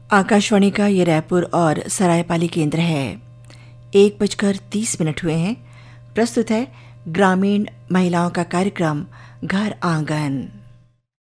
आकाशवाणी का ये रायपुर और सरायपाली केंद्र है। 1:30 हुए हैं। प्रस्तुत है ग्रामीण महिलाओं का कार्यक्रम घर आंगन।